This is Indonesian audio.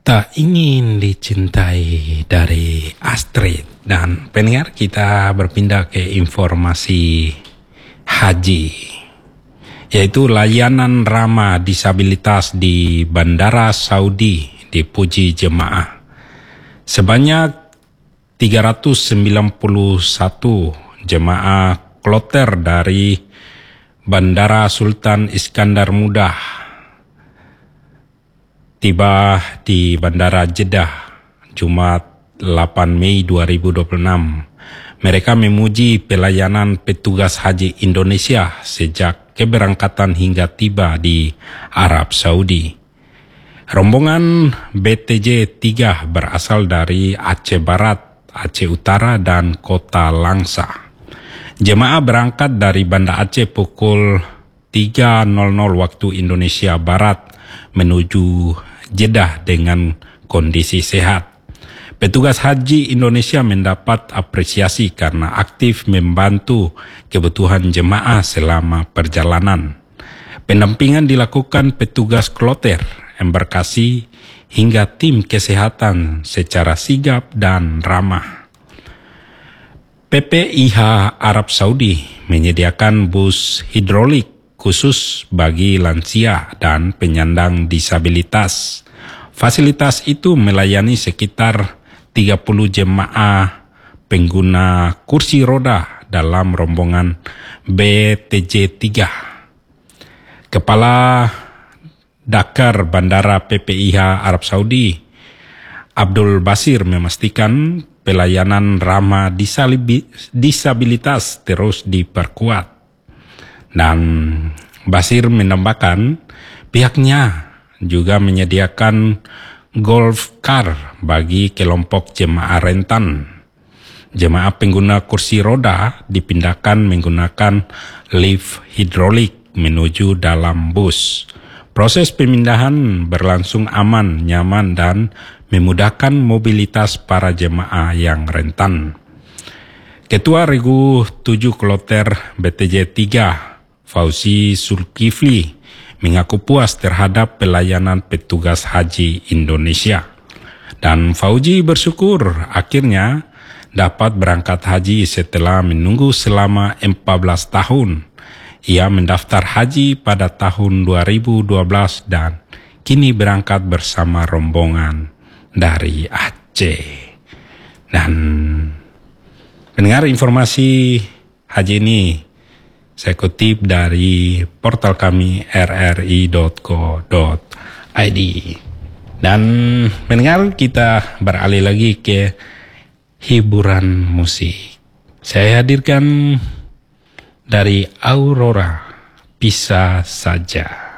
Tak ingin dicintai dari Astrid. Dan pendengar, kita berpindah ke informasi haji, yaitu layanan ramah disabilitas di Bandara Saudi dipuji jemaah. Sebanyak 391 jemaah kloter dari Bandara Sultan Iskandar Muda tiba di Bandara Jeddah Jumat 8 Mei 2026. Mereka memuji pelayanan petugas haji Indonesia sejak keberangkatan hingga tiba di Arab Saudi. Rombongan BTJ 3 berasal dari Aceh Barat, Aceh Utara, dan Kota Langsa. Jemaah berangkat dari Banda Aceh pukul 3.00 waktu Indonesia Barat menuju Jeddah dengan kondisi sehat. Petugas haji Indonesia mendapat apresiasi karena aktif membantu kebutuhan jemaah selama perjalanan. Pendampingan dilakukan petugas kloter, embarkasi, hingga tim kesehatan secara sigap dan ramah. PPIH Arab Saudi menyediakan bus hidrolik khusus bagi lansia dan penyandang disabilitas. Fasilitas itu melayani sekitar 30 jemaah pengguna kursi roda dalam rombongan BTJ 3. Kepala Dakar Bandara PPIH Arab Saudi, Abdul Basir, memastikan pelayanan ramah disabilitas terus diperkuat. Dan Basir menambahkan pihaknya juga menyediakan golf car bagi kelompok jemaah rentan. Jemaah pengguna kursi roda dipindahkan menggunakan lift hidrolik menuju dalam bus. Proses pemindahan berlangsung aman, nyaman, dan memudahkan mobilitas para jemaah yang rentan. Ketua Regu 7 Kloter BTJ 3, Fauzi Zulkifli, mengaku puas terhadap pelayanan petugas haji Indonesia. Dan Fauzi bersyukur akhirnya dapat berangkat haji setelah menunggu selama 14 tahun. Ia mendaftar haji pada tahun 2012 dan kini berangkat bersama rombongan dari Aceh. Dan pendengar, informasi haji ini saya kutip dari portal kami rri.co.id. Dan pendengar, kita beralih lagi ke hiburan musik. Saya hadirkan dari Aurora, Bisa Saja.